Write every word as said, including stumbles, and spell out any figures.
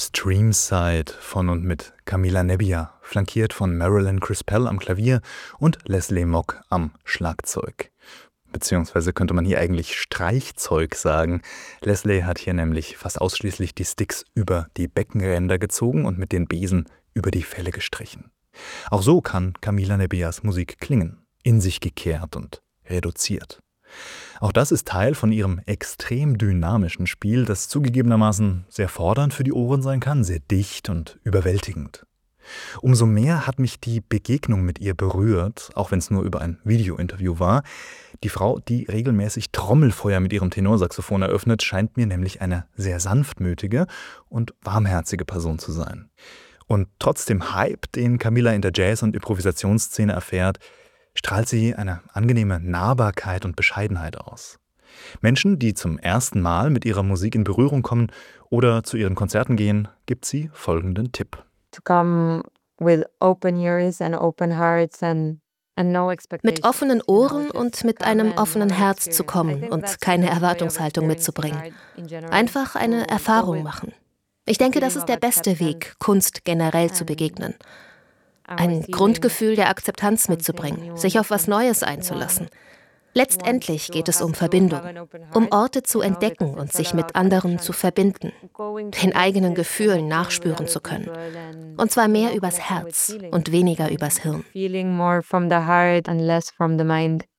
Streamside von und mit Camila Nebbia, flankiert von Marilyn Crispell am Klavier und Leslie Mock am Schlagzeug. Beziehungsweise könnte man hier eigentlich Streichzeug sagen. Leslie hat hier nämlich fast ausschließlich die Sticks über die Beckenränder gezogen und mit den Besen über die Felle gestrichen. Auch so kann Camila Nebbias Musik klingen, in sich gekehrt und reduziert. Auch das ist Teil von ihrem extrem dynamischen Spiel, das zugegebenermaßen sehr fordernd für die Ohren sein kann, sehr dicht und überwältigend. Umso mehr hat mich die Begegnung mit ihr berührt, auch wenn es nur über ein Videointerview war. Die Frau, die regelmäßig Trommelfeuer mit ihrem Tenorsaxophon eröffnet, scheint mir nämlich eine sehr sanftmütige und warmherzige Person zu sein. Und trotz dem Hype, den Camila in der Jazz- und Improvisationsszene erfährt, strahlt sie eine angenehme Nahbarkeit und Bescheidenheit aus. Menschen, die zum ersten Mal mit ihrer Musik in Berührung kommen oder zu ihren Konzerten gehen, gibt sie folgenden Tipp. To come with open ears and open hearts and Mit offenen Ohren und mit einem offenen Herz zu kommen und keine Erwartungshaltung mitzubringen. Einfach eine Erfahrung machen. Ich denke, das ist der beste Weg, Kunst generell zu begegnen. Ein Grundgefühl der Akzeptanz mitzubringen, sich auf was Neues einzulassen. Letztendlich geht es um Verbindung, um Orte zu entdecken und sich mit anderen zu verbinden, den eigenen Gefühlen nachspüren zu können. Und zwar mehr übers Herz und weniger übers Hirn. Feeling more from the heart and less from the mind.